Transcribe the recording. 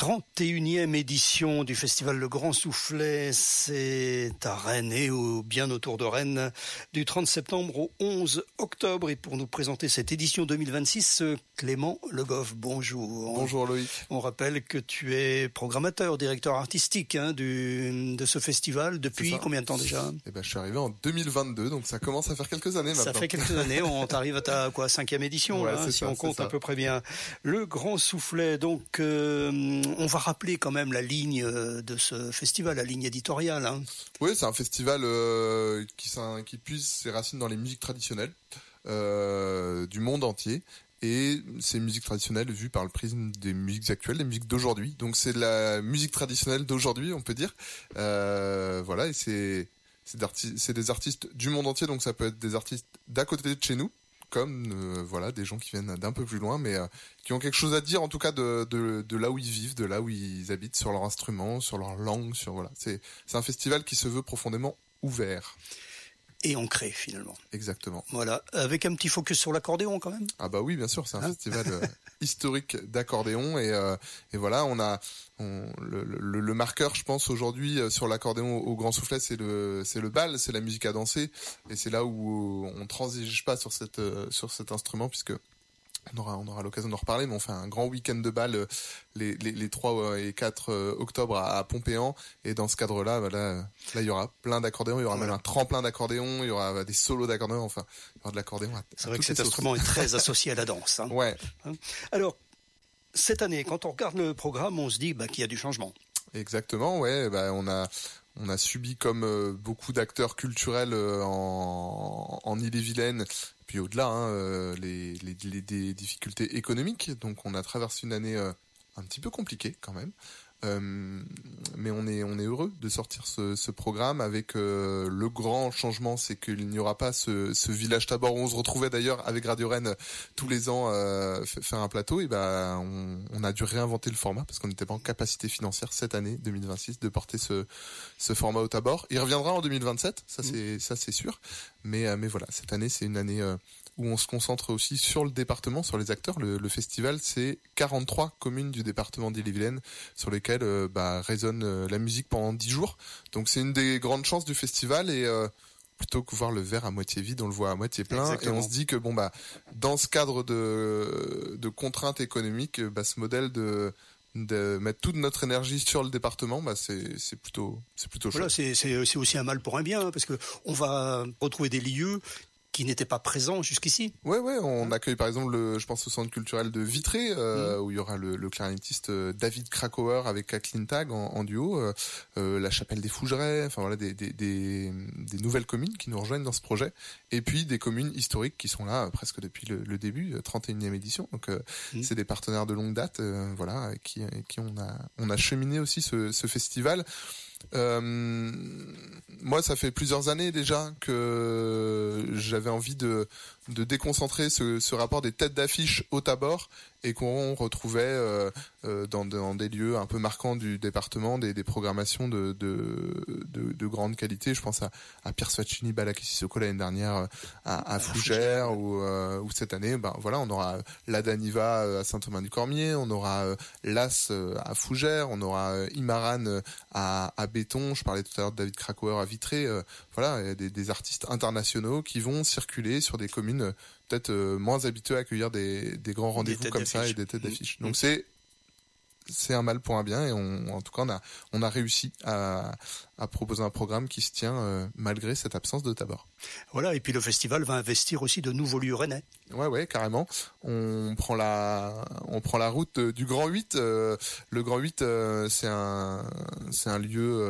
31e édition du festival Le Grand Soufflet, c'est à Rennes et bien autour de Rennes, du 30 septembre au 11 octobre. Et pour nous présenter cette édition 2026, Clément Le Goff, bonjour. Bonjour Loïc. On rappelle que tu es programmateur, directeur artistique de ce festival depuis combien de temps déjà ? Je suis arrivé en 2022, donc ça commence à faire quelques années maintenant. Ça fait quelques années, on t'arrive à ta 5e édition, si on compte à peu près bien. Le Grand Soufflet, donc on va rappeler quand même la ligne de ce festival, la ligne éditoriale. Oui, c'est un festival qui puise ses racines dans les musiques traditionnelles du monde entier. Et ces musiques traditionnelles vues par le prisme des musiques actuelles, des musiques d'aujourd'hui. Donc c'est de la musique traditionnelle d'aujourd'hui, on peut dire. Et c'est des artistes du monde entier, donc ça peut être des artistes d'à côté de chez nous, comme des gens qui viennent d'un peu plus loin, mais qui ont quelque chose à dire en tout cas de là où ils vivent, de là où ils habitent, sur leur instrument, sur leur langue, c'est un festival qui se veut profondément ouvert. Et ancré finalement. Exactement. Voilà, avec un petit focus sur l'accordéon quand même. Ah bah oui, bien sûr, c'est un festival historique d'accordéon et voilà, on a le marqueur, je pense aujourd'hui sur l'accordéon au Grand Soufflet, c'est le bal, c'est la musique à danser et c'est là où on transige pas sur cet instrument puisque on aura l'occasion d'en reparler, mais on fait un grand week-end de bal les 3 et 4 octobre à Pompéan, et dans ce cadre-là, là il y aura plein d'accordéons, il y aura même un tremplin d'accordéon, il y aura des solos d'accordéon, enfin il y aura de l'accordéon. C'est vrai que cet instrument est très associé à la danse. Ouais. Alors cette année, quand on regarde le programme, on se dit qu'il y a du changement. Exactement, ouais. On a subi comme beaucoup d'acteurs culturels en Ille-et-Vilaine, puis au-delà, les difficultés économiques. Donc on a traversé une année un petit peu compliquée quand même. Mais on est heureux de sortir ce programme avec le grand changement, c'est qu'il n'y aura pas ce village Tabor où on se retrouvait d'ailleurs avec Radio Rennes tous les ans faire un plateau. Et on a dû réinventer le format parce qu'on n'était pas en capacité financière cette année 2026 de porter ce format au Tabor. Il reviendra en 2027, ça c'est sûr. Mais voilà, cette année c'est une année où on se concentre aussi sur le département, sur les acteurs. Le festival, c'est 43 communes du département d'Ille-et-Vilaine sur lesquelles résonne la musique pendant 10 jours. Donc c'est une des grandes chances du festival et plutôt que voir le verre à moitié vide, on le voit à moitié plein. Exactement. Et on se dit que dans ce cadre de contraintes économiques, ce modèle de mettre toute notre énergie sur le département, c'est plutôt chouette. Voilà, c'est aussi un mal pour un bien, parce que on va retrouver des lieux qui n'étaient pas présents jusqu'ici. Ouais, on accueille par exemple je pense au centre culturel de Vitré, où il y aura le clarinettiste David Krakauer avec Kathleen Tag en duo, la chapelle des Fougerets, enfin voilà, des nouvelles communes qui nous rejoignent dans ce projet, et puis des communes historiques qui sont là presque depuis le début, 31e édition, donc c'est des partenaires de longue date, avec qui on a cheminé aussi ce festival. Moi, ça fait plusieurs années déjà que j'avais envie de déconcentrer ce rapport des têtes d'affiche au Tabor et qu'on retrouvait dans des lieux un peu marquants du département, des programmations de grande qualité. Je pense à Pierre Sfaccini, Balak et Sissoko l'année dernière à Fougères, ou cette année, on aura la Daniva à Saint-Thomas-du-Cormier, on aura l'As à Fougères, on aura Imaran à Béton. Je parlais tout à l'heure de David Krakauer à Vitré. Des artistes internationaux qui vont circuler sur des communes peut-être moins habituées à accueillir des grands rendez-vous comme ça et des têtes d'affiche. Donc c'est un mal pour un bien, et en tout cas on a réussi à proposer un programme qui se tient malgré cette absence de Tabor. Voilà, et puis le festival va investir aussi de nouveaux lieux rennais. Ouais, carrément. On prend la route du Grand 8. Le Grand 8, c'est un lieu